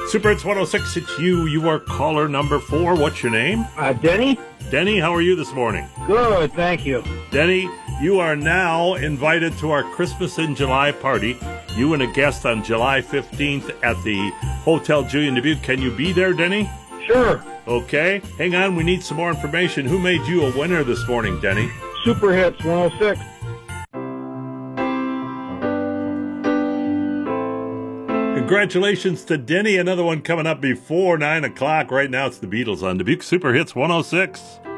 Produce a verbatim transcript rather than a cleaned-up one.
Super Hits one oh six, it's you. You are caller number four. What's your name? Uh, Denny? Denny, how are you this morning? Good, thank you. Denny, you are now invited to our Christmas in July party. You and a guest on July fifteenth at the Hotel Julian Dubuque. Can you be there, Denny? Sure. Okay. Hang on, we need some more information. Who made you a winner this morning, Denny? Super Hits one oh six. Congratulations to Denny. Another one coming up before nine o'clock. Right now it's the Beatles on Dubuque Super Hits one oh six.